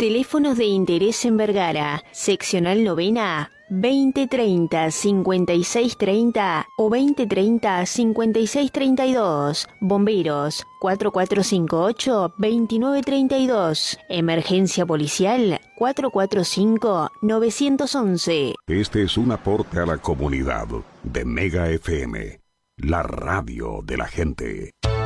Teléfonos de interés en Vergara, seccional novena, 2030-5630 o 2030-5632. Bomberos, 4458-2932. Emergencia policial, 445-911. Este es un aporte a la comunidad de Mega FM, la radio de la gente.